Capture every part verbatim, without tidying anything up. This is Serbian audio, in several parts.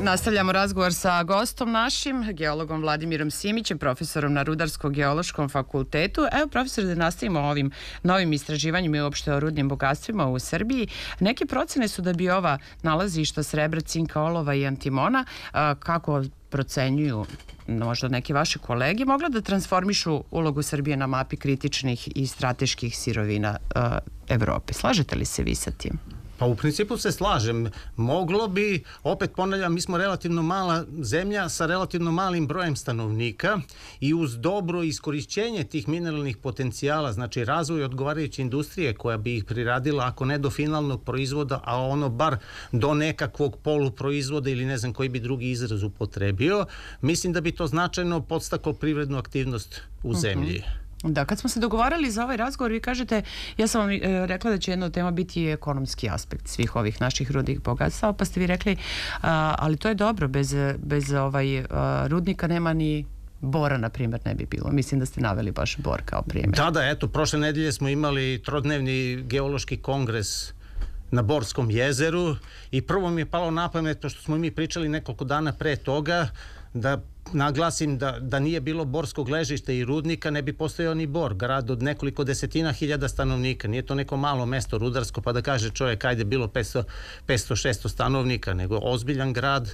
Nastavljamo razgovor sa gostom našim, geologom Vladimirom Simićem, profesorom na Rudarsko-geološkom fakultetu. Evo, profesor, da nastavimo ovim novim istraživanjem i uopšte o rudnim bogatstvima u Srbiji. Neke procene su da bi ova nalazišta srebra, cinka, olova i antimona, kako procenjuju možda neki vaši kolege, mogla da transformišu ulogu Srbije na mapi kritičnih i strateških sirovina Evrope. Slažete li se vi sa tim? Pa u principu se slažem. Moglo bi, opet ponavljam, mi smo relativno mala zemlja sa relativno malim brojem stanovnika i uz dobro iskorišćenje tih mineralnih potencijala, znači razvoj odgovarajuće industrije koja bi ih priradila, ako ne do finalnog proizvoda, a ono bar do nekakvog poluproizvoda ili ne znam koji bi drugi izraz upotrebio, mislim da bi to značajno podstaklo privrednu aktivnost u zemlji. Uh-huh. Da, kad smo se dogovarali za ovaj razgovor, vi kažete, ja sam vam e, rekla da će jedna od tema biti ekonomski aspekt svih ovih naših rudnih bogatstava, pa ste vi rekli, a, ali to je dobro, bez, bez ovaj, a, rudnika nema ni bora, na primjer, ne bi bilo. Mislim da ste naveli baš bor kao primjer. Da, da, eto, prošle nedelje smo imali trodnevni geološki kongres na Borskom jezeru i prvo mi je palo na pamet, to što smo mi pričali nekoliko dana pre toga, da naglasim da, da nije bilo borskog ležišta i rudnika, ne bi postojao ni Bor, grad od nekoliko desetina hiljada stanovnika. Nije to neko malo mesto rudarsko pa da kaže čovjek ajde bilo petsto šesto stanovnika, nego ozbiljan grad.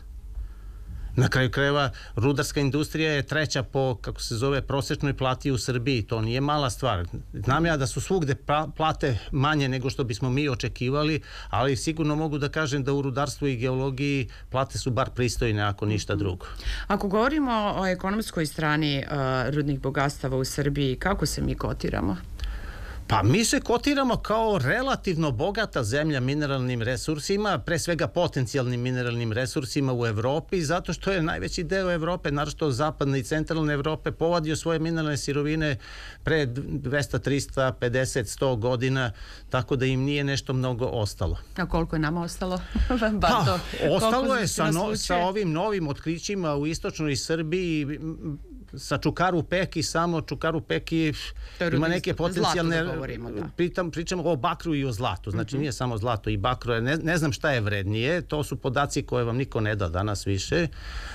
Na kraju krajeva, rudarska industrija je treća po, kako se zove, prosečnoj plati u Srbiji. To nije mala stvar. Znam ja da su svugde plate manje nego što bismo mi očekivali, ali sigurno mogu da kažem da u rudarstvu i geologiji plate su bar pristojne, ako ništa drugo. Ako govorimo o ekonomskoj strani uh, rudnih bogatstava u Srbiji, kako se mi kotiramo? Pa mi se kotiramo kao relativno bogata zemlja mineralnim resursima, pre svega potencijalnim mineralnim resursima u Evropi, zato što je najveći deo Evrope, naročito zapadne i centralne Evrope, povadio svoje mineralne sirovine pre dvesta, trista, pedeset, sto godina, tako da im nije nešto mnogo ostalo. A koliko je nama ostalo? Pa, ostalo je sa, no, sa ovim novim otkrićima u istočnoj Srbiji, sa Čukaru Peki, samo Čukaru Peki ima neke potencijalne, da govorimo, da. Pritam, pričamo o bakru i o zlatu, znači uh-huh. nije samo zlato i bakro, ne, ne znam šta je vrednije, to su podaci koje vam niko ne da danas više,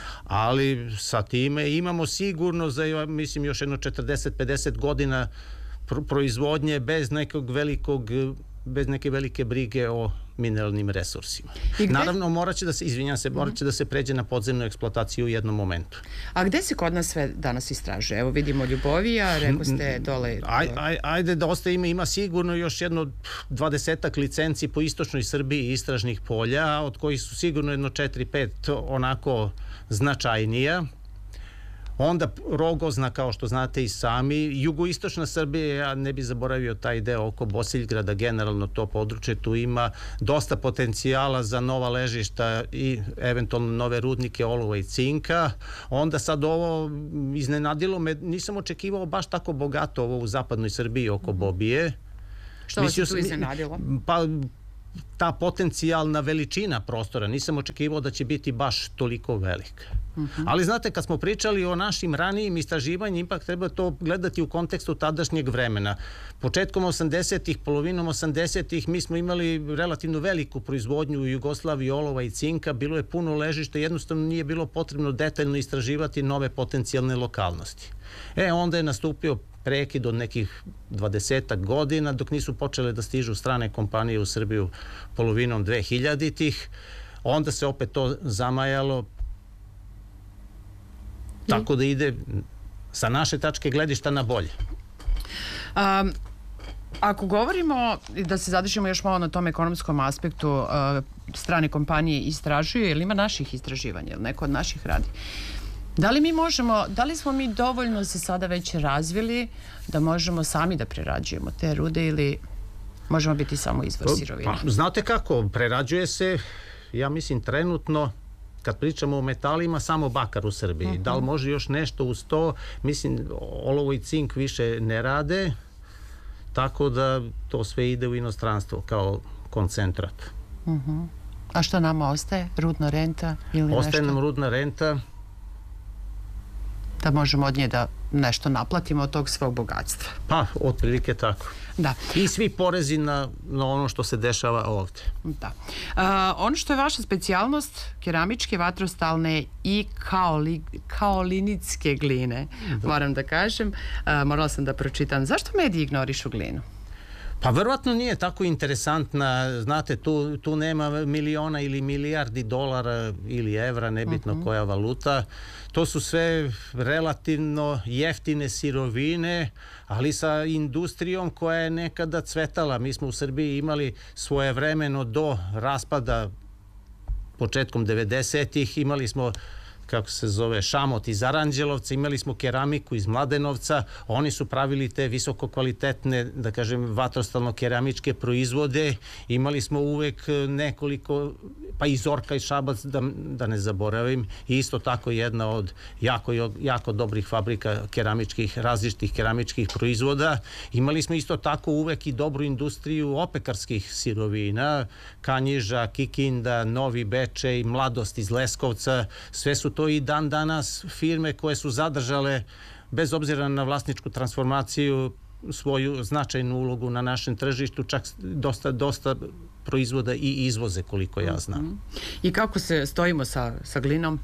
ali sa time imamo sigurno za, mislim, još jedno četrdeset pedeset godina proizvodnje bez nekog velikog, bez neke velike brige o mineralnim resursima. Naravno, morat će da se, izvinjam se, morat će da se pređe na podzemnu eksploataciju u jednom momentu. A gde se kod nas sve danas istražuje? Evo vidimo Ljubovija, rekao ste dole... Aj, aj, ajde da ostaje ima, ima sigurno još jedno dvadesetak licenci po istočnoj Srbiji istražnih polja, od kojih su sigurno jedno četiri pet onako značajnija. Onda Rogozna, kao što znate i sami, jugoistočna Srbija, ja ne bi zaboravio taj deo oko Bosiljgrada, generalno to područje, tu ima dosta potencijala za nova ležišta i eventualno nove rudnike olova i cinka. Onda sad ovo iznenadilo me, nisam očekivao baš tako bogato ovo u zapadnoj Srbiji oko Bobije. Što vas je tu iznenadilo? Pa ta potencijalna veličina prostora, nisam očekivao da će biti baš toliko velika. Uh-huh. Ali znate, kad smo pričali o našim ranijim istraživanjima, ipak treba to gledati u kontekstu tadašnjeg vremena. Početkom osamdesetih, polovinom osamdesetih mi smo imali relativno veliku proizvodnju u Jugoslaviji olova i cinka, bilo je puno ležišta, jednostavno nije bilo potrebno detaljno istraživati nove potencijalne lokalnosti. E, onda je nastupio prekid od nekih dvadesetak godina, dok nisu počele da stižu strane kompanije u Srbiju polovinom dvehiljaditih. Onda se opet to zamajalo, tako da ide sa naše tačke gledišta na bolje. Um, ako govorimo, da se zadržimo još malo na tom ekonomskom aspektu, uh, strane kompanije istražuju, ili ima naših istraživanja, ili neko od naših radi? Da li mi možemo, da li smo mi dovoljno se sada već razvili da možemo sami da prerađujemo te rude ili možemo biti samo izvor sirovina? Pa, znate kako, prerađuje se, ja mislim trenutno, kad pričamo o metalima, samo bakar u Srbiji. Uh-huh. Da li može još nešto uz to? Mislim, olovo i cink više ne rade, tako da to sve ide u inostranstvo kao koncentrat. Uh-huh. A što nama ostaje? Rudna renta ili ostaje nešto? Nam rudna renta. Da možemo od nje da nešto naplatimo od tog svog bogatstva. Pa, otprilike tako. Da. I svi porezi na, na ono što se dešava ovde. Da. A, ono što je vaša specijalnost, keramičke, vatrostalne i kaoli, kaolinitske gline, da. Moram da kažem. A, morala sam da pročitam. Zašto mediji ignorišu glinu? Pa verovatno nije tako interesantna, znate, tu, tu nema miliona ili milijardi dolara ili evra, nebitno uh-huh. koja valuta. To su sve relativno jeftine sirovine, ali sa industrijom koja je nekada cvetala. Mi smo u Srbiji imali svojevremeno do raspada početkom devedesetih, imali smo kako se zove, šamot iz Aranđelovca, imali smo keramiku iz Mladenovca, oni su pravili te visoko kvalitetne, da kažem, vatrostalno-keramičke proizvode, imali smo uvek nekoliko, pa i Zorka i Šabac, da, da ne zaboravim, i isto tako jedna od jako, jako dobrih fabrika keramičkih, različitih keramičkih proizvoda. Imali smo isto tako uvek i dobru industriju opekarskih sirovina, Kanjiža, Kikinda, Novi Bečej, Mladost iz Leskovca, sve su to i dan danas firme koje su zadržale, bez obzira na vlasničku transformaciju, svoju značajnu ulogu na našem tržištu, čak dosta, dosta proizvoda i izvoze, koliko ja znam. Mm-hmm. I kako se stojimo sa, sa glinom?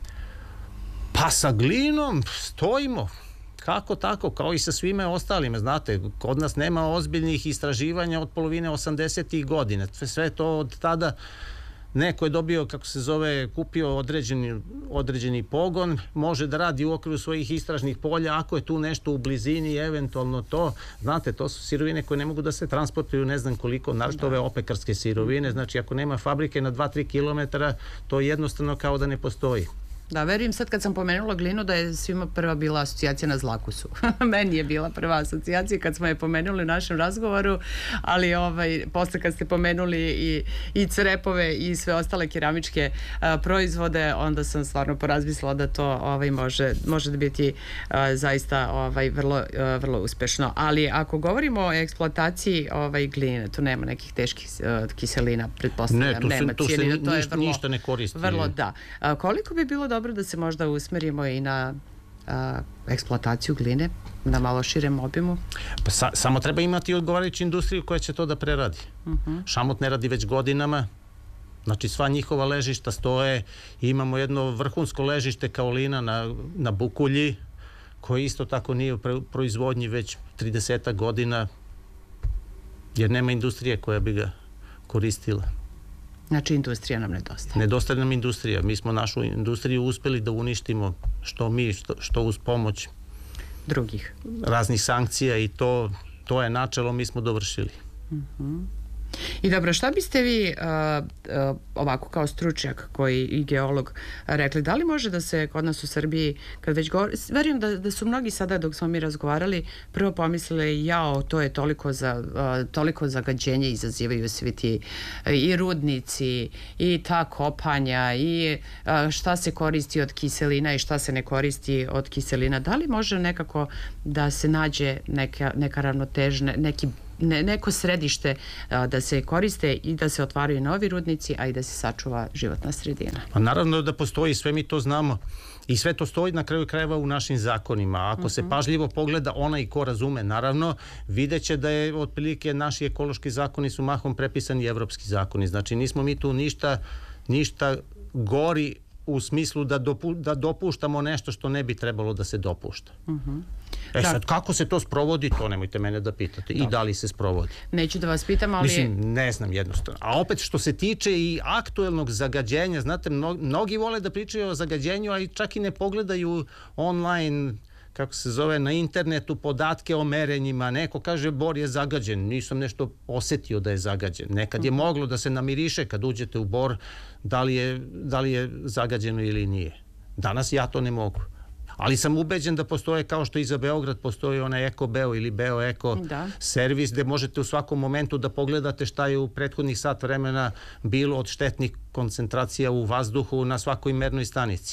Pa sa glinom stojimo. Kako tako? Kao i sa svime ostalime. Znate, kod nas nema ozbiljnih istraživanja od polovine osamdesetih godina. Sve, sve to od tada neko je dobio, kako se zove, kupio određeni, određeni pogon, može da radi u okviru svojih istražnih polja, ako je tu nešto u blizini, eventualno to, znate, to su sirovine koje ne mogu da se transportuju ne znam koliko, našto ove opekarske sirovine, znači ako nema fabrike na dva do tri kilometra, to jednostavno kao da ne postoji. Da, verujem sad kad sam pomenula glinu da je svima prva bila asocijacija na zlakusu. Meni je bila prva asocijacija kad smo je pomenuli u našem razgovoru, ali ovaj, posle kad ste pomenuli i, i crepove i sve ostale keramičke a, proizvode, onda sam stvarno porazmislila da to ovaj, može, može da biti a, zaista ovaj, vrlo, a, vrlo uspešno. Ali ako govorimo o eksploataciji ovaj, gline, tu nema nekih teških a, kiselina, pretpostavljam. Ne, tu se, nema tu se cijelina, to ništa, je vrlo, ništa ne koristi. Vrlo, da. A, koliko bi bilo dobro da se možda usmerimo i na a, eksploataciju gline na malo širem obimu? Pa sa, samo treba imati odgovarajuću industriju koja će to da preradi. Uh-huh. Šamot ne radi već godinama, znači sva njihova ležišta stoje, imamo jedno vrhunsko ležište kaolina na, na Bukulji, koje isto tako nije u proizvodnji već trideset godina, jer nema industrije koja bi ga koristila. Znači, industrija nam nedostaje. Nedostaje nam industrija. Mi smo našu industriju uspeli da uništimo, što mi, što, što uz pomoć drugih raznih sankcija, i to, to je načelo, mi smo dovršili. Uh-huh. I dobro, šta biste vi uh, uh, ovako kao stručnjak koji i geolog rekli, da li može da se kod nas u Srbiji, kad već govori, verujem da, da su mnogi sada dok smo mi razgovarali prvo pomislili, jao, to je toliko, za, uh, toliko zagađenje izazivaju svi ti uh, i rudnici i ta kopanja i uh, šta se koristi od kiselina i šta se ne koristi od kiselina. Da li može nekako da se nađe neka, neka ravnotežne, neki Ne, neko središte a, da se koriste i da se otvaraju novi rudnici, a i da se sačuva životna sredina? Pa naravno da postoji, sve mi to znamo i sve to stoji na kraju krajeva u našim zakonima. Ako uh-huh. se pažljivo pogleda, onaj ko razume, naravno, videće da je otprilike naši ekološki zakoni su mahom prepisani evropski zakoni. Znači nismo mi tu ništa, ništa gori u smislu da, dopu, da dopuštamo nešto što ne bi trebalo da se dopušta. Uh-huh. E sad, kako se to sprovodi, to nemojte mene da pitate. Dobre. I da li se sprovodi. Neću da vas pitam, ali... Mislim, ne znam jednostavno. A opet, što se tiče i aktuelnog zagađenja, znate, mnogi vole da pričaju o zagađenju, a i čak i ne pogledaju online, kako se zove, na internetu podatke o merenjima. Neko kaže, Bor je zagađen. Nisam nešto osetio da je zagađen. Nekad je moglo da se namiriše kad uđete u Bor da li je, da li je zagađeno ili nije. Danas ja to ne mogu. Ali sam ubeđen da postoje, kao što i za Beograd postoji onaj Eko Beo ili Beo Eko da. servis, gde možete u svakom momentu da pogledate šta je u prethodnih sat vremena bilo od štetnih koncentracija u vazduhu na svakoj mernoj stanici.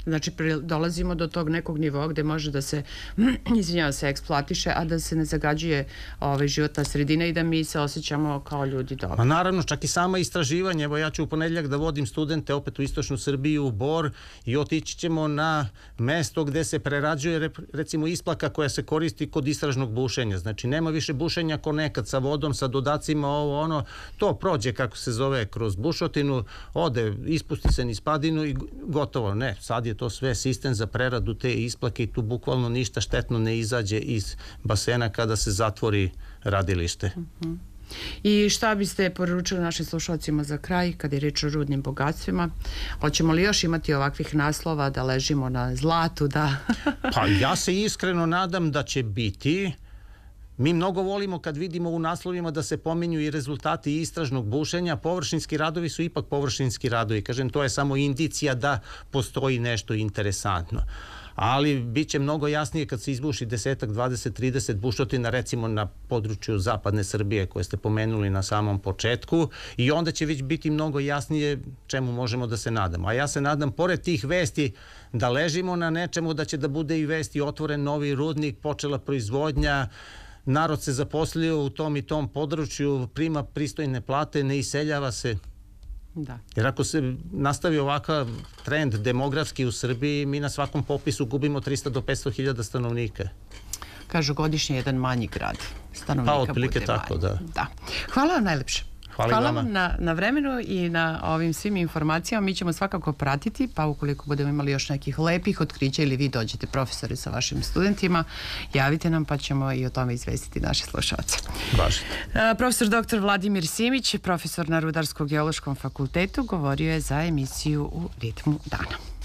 Znači, dolazimo do tog nekog nivoa gde može da se, izvinjava se, eksploatiše, a da se ne zagađuje ovaj, životna sredina i da mi se osjećamo kao ljudi dobro. Ma naravno, čak i sama istraživanje. Evo, ja ću u ponedjeljak da vodim studente opet u istočnu Srbiju, u Bor, i otići ćemo na mesto gde se prerađuje, recimo, isplaka koja se koristi kod istražnog bušenja. Znači, nema više bušenja ko nekad sa vodom, sa dodacima, ovo, ono, to prođe, kako se zove, kroz bušotinu, ode, ispusti se niz padinu i gotovo. Ne, sad je to sve sistem za preradu te isplake i tu bukvalno ništa štetno ne izađe iz basena kada se zatvori radilište. Uh-huh. I šta biste poručili našim slušalcima za kraj kada je reč o rudnim bogatstvima? Hoćemo li još imati ovakvih naslova da ležimo na zlatu? Da... Pa ja se iskreno nadam da će biti. Mi mnogo volimo kad vidimo u naslovima da se pominju i rezultati istražnog bušenja. Površinski radovi su ipak površinski radovi. Kažem, to je samo indicija da postoji nešto interesantno. Ali bit će mnogo jasnije kad se izbuši desetak, dvadeset, trideset bušotina, recimo na području zapadne Srbije koje ste pomenuli na samom početku, i onda će već biti mnogo jasnije čemu možemo da se nadamo. A ja se nadam, pored tih vesti, da ležimo na nečemu, da će da bude i vesti otvoren novi rudnik, počela proizvodnja, narod se zaposlio u tom i tom području, prima pristojne plate, ne iseljava se. Da. Jer ako se nastavi ovakav trend demografski u Srbiji, mi na svakom popisu gubimo trista do petsto hiljada stanovnika. Kažu godišnje jedan manji grad stanovnika. Pa otprilike tako, da. Da. Hvala vam najlepše. Hvala, Hvala vam na, na vremenu i na ovim svim informacijama. Mi ćemo svakako pratiti, pa ukoliko budemo imali još nekih lepih otkrića ili vi dođete, profesori, sa vašim studentima, javite nam pa ćemo i o tome izvestiti naše slušalce. Baš. Profesor doktor Vladimir Simić, profesor na Rudarsko-geološkom fakultetu, govorio je za emisiju U ritmu dana.